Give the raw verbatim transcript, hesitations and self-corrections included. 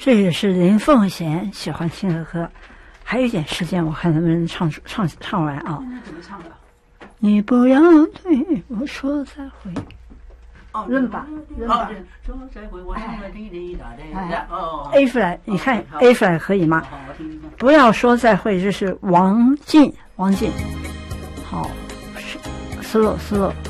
这也是林凤贤喜欢听的歌。还有一点时间，我看能不能唱唱唱完啊？ 那怎么唱的？ 你不要对我说再会。 哦， 润吧，润吧。 说再会，我唱的滴滴答答。哦 ，A flat， 你看 A flat 可以吗？不要说再会，这是王静，王静。好，slow slow。